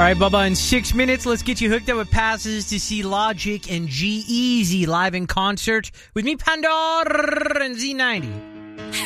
right, Bubba, in 6 minutes, let's get you hooked up with passes to see Logic and G-Eazy live in concert with me, Pandora, and Z90.